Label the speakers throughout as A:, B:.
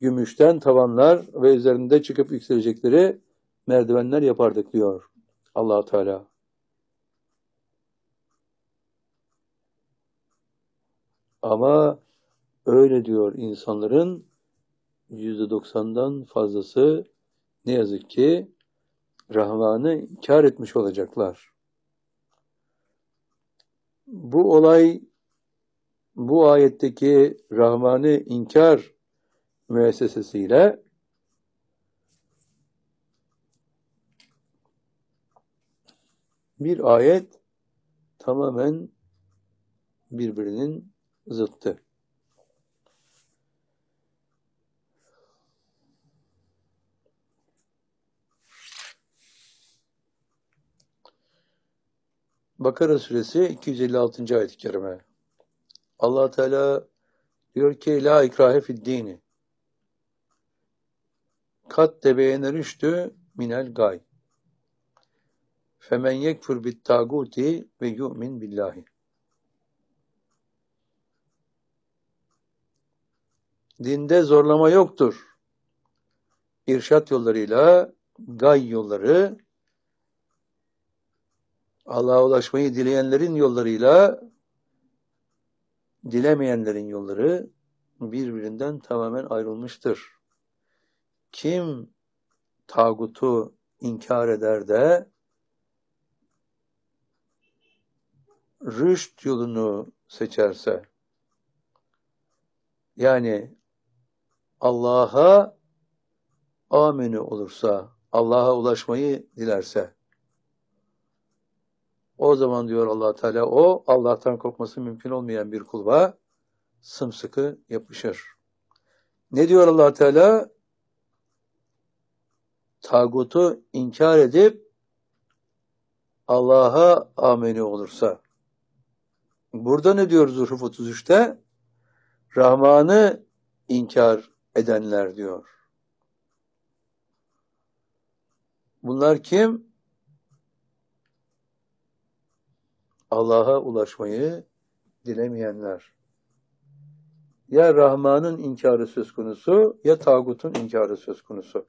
A: gümüşten tavanlar ve üzerinde çıkıp yükselecekleri merdivenler yapardık diyor Allah Teala. Ama öyle diyor insanların %90'dan fazlası ne yazık ki Rahman'ı inkar etmiş olacaklar. Bu olay, bu ayetteki Rahman'ı inkar müessesesiyle bir ayet tamamen birbirinin zıttı. Bakara suresi 256. ayet-i kerime. Allah Teala diyor ki la ikrahe fid dini. Kat tebeyene rüştü minel gay. Femen yekfur bit taguti ve yu'min billahi. Dinde zorlama yoktur. İrşat yollarıyla, gay yolları, Allah'a ulaşmayı dileyenlerin yollarıyla, dilemeyenlerin yolları birbirinden tamamen ayrılmıştır. Kim tağutu inkar eder de rüşt yolunu seçerse, yani Allah'a amenü olursa, Allah'a ulaşmayı dilerse, o zaman diyor Allah Teala, o Allah'tan korkması mümkün olmayan bir kulba sımsıkı yapışır. Ne diyor Allah Teala? Tağutu inkar edip Allah'a amenü olursa. Burada ne diyor Zuhruf 33'te? Rahman'ı inkar edenler diyor. Bunlar kim? Allah'a ulaşmayı dilemeyenler. Ya Rahman'ın inkarı söz konusu, ya tağutun inkarı söz konusu.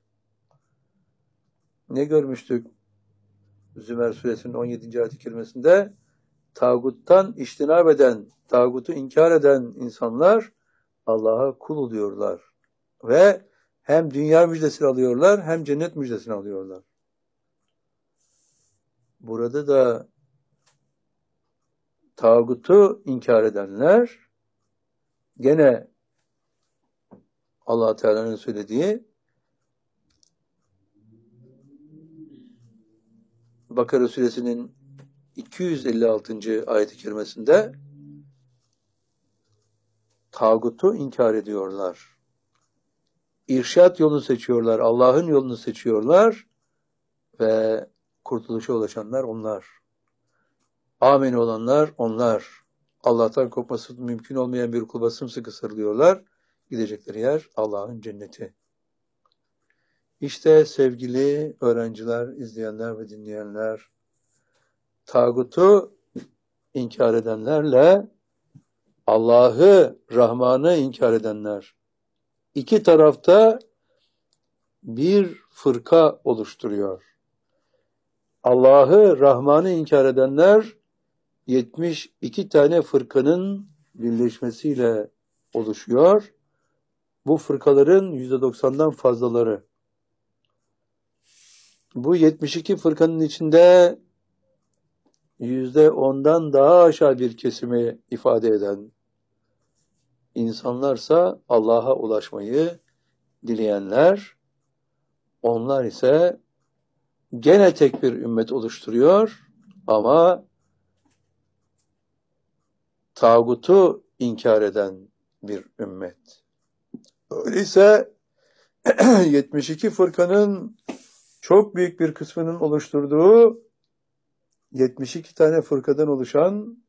A: Ne görmüştük Zümer suresinin 17. ayet-i kerimesinde? Tağuttan iştinab eden, tağutu inkar eden insanlar Allah'a kul oluyorlar. Ve hem dünya müjdesini alıyorlar, hem cennet müjdesini alıyorlar. Burada da tağutu inkar edenler gene Allah Teala'nın söylediği Bakara suresinin 256. ayet-i kerimesinde tağutu inkar ediyorlar. İrşat yolunu seçiyorlar, Allah'ın yolunu seçiyorlar ve kurtuluşa ulaşanlar onlar. Amin olanlar onlar. Allah'tan kopması mümkün olmayan bir kulba sımsıkı sarılıyorlar. Gidecekleri yer Allah'ın cenneti. İşte sevgili öğrenciler, izleyenler ve dinleyenler, tağutu inkar edenlerle Allah'ı, Rahman'ı inkar edenler, İki tarafta bir fırka oluşturuyor. Allah'ı, Rahman'ı inkar edenler 72 tane fırkanın birleşmesiyle oluşuyor. Bu fırkaların %90'dan fazlaları. Bu 72 fırkanın içinde %10'dan daha aşağı bir kesimi ifade eden İnsanlarsa Allah'a ulaşmayı dileyenler, onlar ise gene tek bir ümmet oluşturuyor ama tağutu inkar eden bir ümmet. Öyleyse 72 fırkanın çok büyük bir kısmının oluşturduğu 72 tane fırkadan oluşan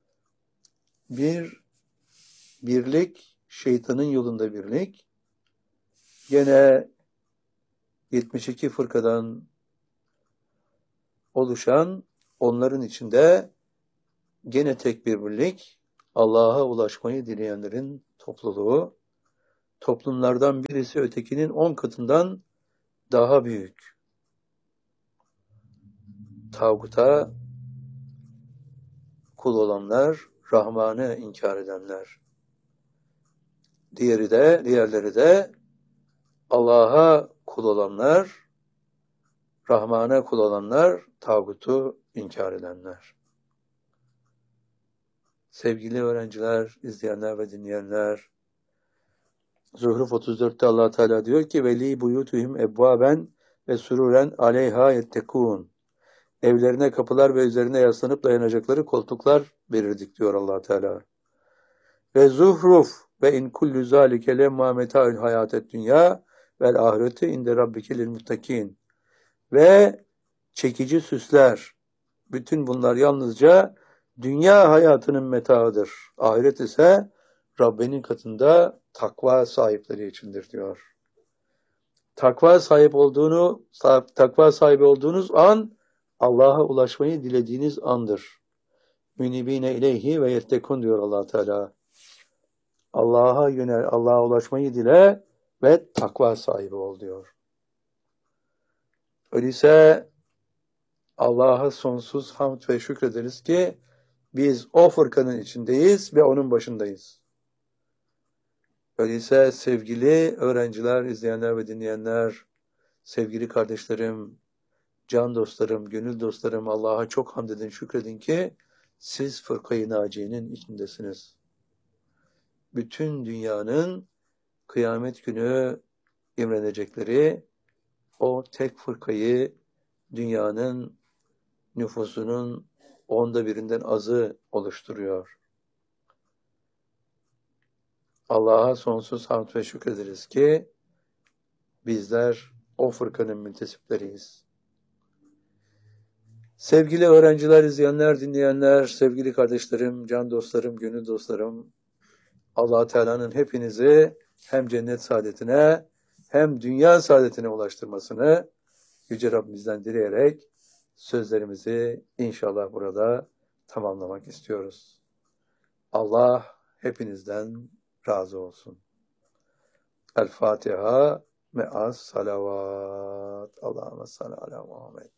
A: bir birlik, şeytanın yolunda birlik. Gene 72 fırkadan oluşan, onların içinde gene tek bir birlik, Allah'a ulaşmayı dileyenlerin topluluğu. toplumlardan birisi ötekinin 10 katından daha büyük. Tağuta kul olanlar, Rahman'ı inkar edenler. Diğerleri de Allah'a kul olanlar, Rahman'a kul olanlar, tağutu inkar edenler. Sevgili öğrenciler, izleyenler ve dinleyenler, Zuhruf 34'te Allah Teala diyor ki veli buyutuhum ebvaben ve sururen aleyha yettekûn. Evlerine kapılar ve üzerine yaslanıp dayanacakları koltuklar verirdik diyor Allah Teala. Ve zuhruf ve in kullu zalike lemma meta'ül hayatet dünya vel ahireti inde rabbike lil muttakin. Ve çekici süsler. Bütün bunlar yalnızca dünya hayatının metaıdır. Ahiret ise Rabbinin katında takva sahipleri içindir diyor. Takva sahibi olduğunuz an Allah'a ulaşmayı dilediğiniz andır. Münibine ileyhi ve yettekun diyor Allah Teala. Allah'a ulaşmayı dile ve takva sahibi ol diyor. Öyleyse Allah'a sonsuz hamd ve şükrederiz ki biz o fırkanın içindeyiz ve onun başındayız. Öyleyse sevgili öğrenciler, izleyenler ve dinleyenler, sevgili kardeşlerim, can dostlarım, gönül dostlarım, Allah'a çok hamd edin, şükredin ki siz fırkayı naciyenin içindesiniz. Bütün dünyanın kıyamet günü imrenecekleri o tek fırkayı dünyanın nüfusunun 1/10'dan azı oluşturuyor. Allah'a sonsuz hamd ve şükrederiz ki bizler o fırkanın müntesipleriyiz. Sevgili öğrenciler, izleyenler, dinleyenler, sevgili kardeşlerim, can dostlarım, gönül dostlarım, Allah Teala'nın hepinizi hem cennet saadetine hem dünya saadetine ulaştırmasını Yüce Rabbimizden dileyerek sözlerimizi inşallah burada tamamlamak istiyoruz. Allah hepinizden razı olsun. El Fatiha me'as salavat. Allahümme salli ala Muhammed.